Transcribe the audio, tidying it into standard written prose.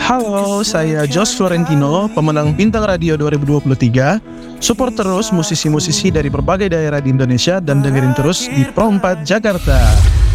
Halo, saya Jos Florentino, pemenang Bintang Radio 2023. Support terus musisi-musisi dari berbagai daerah di Indonesia dan dengerin terus di Pro 4 Jakarta.